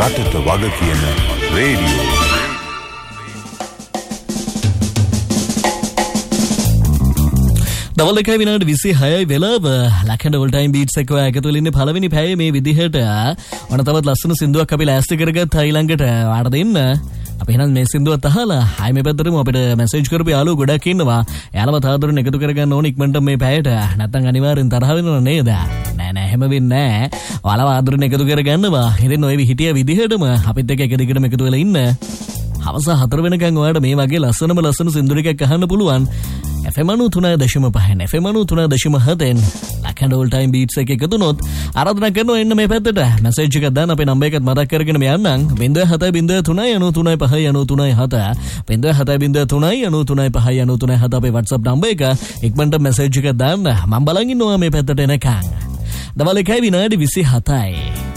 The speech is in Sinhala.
රටට වග කියන රේඩියෝ. දවල් 1:26 වෙලාව ලැකන්ඩ ඕල් ටයිම් බීට්ස් එක එකතු වෙලා ඉන්නේ පළවෙනි පැයේ මේ විදිහට ඔන්න තවත් ලස්සන සින්දුවක් අපි ලෑස්ති කරගත්ත ඊළඟට වාට දෙන්න. අපි එහෙනම් මේ සින්දුවත් අහලා ආයි මේ පැත්තටම අපිට මැසේජ් කරපු යාළුවෝ ගොඩක් ඉන්නවා. යාළුවා තාදරුන් එකතු කරගන්න ඕන ඉක්මනට මේ පැයට. නැත්නම් අනිවාර්යෙන් තරහ වෙනව නේද? නෑ එහෙම වෙන්නේ නෑ. ඔයාලව ආදරුන් එකතු කරගන්නවා. ඉතින් ඔය හිටිය විදිහටම අපිත් එක්ක එක දිගටම එකතු වෙලා ඉන්න. හවස 4 වෙනකන් ඔයාලට මේ වගේ ලස්සන සින්දු ටිකක් අහන්න පුළුවන්. FM 93.5 FM 93.7 ලැකන්ඩ all time beats එක එකතුනොත් ආරාධනා කරනවා එන්න මේ පැත්තට මැසේජ් එකක් දාන්න අපේ නම්බර් එකත් මතක් කරගෙන යන්නම් 0703935937 0703935937 අපේ WhatsApp නම්බර එක ඉක්මනට මැසේජ් එකක් දාන්න මම බලන් ඉන්නවා මේ පැත්තට එනකන්. දවල් 1:27